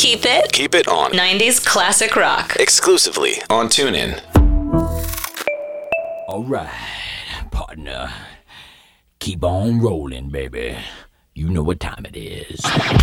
Keep it. Keep it on. 90s classic rock. Exclusively on TuneIn. All right, partner. Keep on rolling, baby. You know what time it is.